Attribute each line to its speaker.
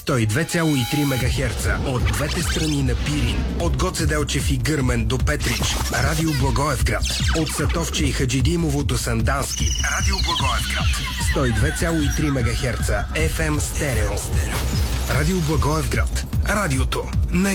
Speaker 1: 102,3 МГц от двете страни на Пирин, от Гоце Делчев и Гърмен до Петрич. Радио Благоевград, от Сатовче и Хаджидимово до Сандански. Радио Благоевград, 102,3 МГц FM стерео. Радио Благоевград, радиото на